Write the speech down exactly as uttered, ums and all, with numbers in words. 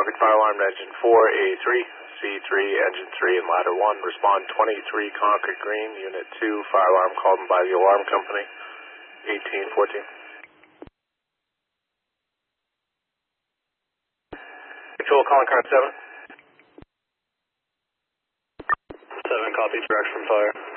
copied. Fire alarm to engine four, A three, C three, engine three, and ladder one. Respond twenty-three Concord Green, unit two. Fire alarm called by the alarm company, eighteen fourteen. Control calling car seven. seven, copy, direct from fire.